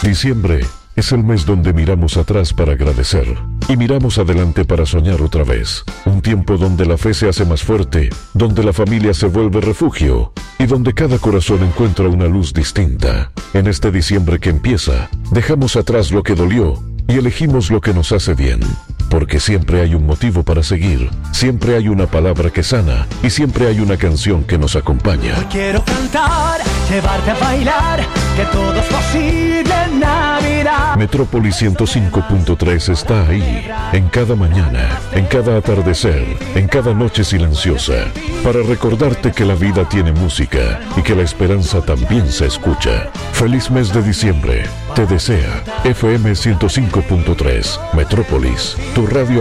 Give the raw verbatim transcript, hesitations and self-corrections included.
Diciembre es el mes donde miramos atrás para agradecer y miramos adelante para soñar otra vez. Un tiempo donde la fe se hace más fuerte, donde la familia se vuelve refugio y donde cada corazón encuentra una luz distinta. En este diciembre que empieza, dejamos atrás lo que dolió y elegimos lo que nos hace bien. Porque siempre hay un motivo para seguir, siempre hay una palabra que sana y siempre hay una canción que nos acompaña. Hoy quiero cantar, llevarte a bailar, que todo es posible en Navidad. Metrópolis ciento cinco punto tres está ahí, en cada mañana, en cada atardecer, en cada noche silenciosa, para recordarte que la vida tiene música y que la esperanza también se escucha. Feliz mes de diciembre, te desea F M ciento cinco punto tres, Metrópolis, tu radio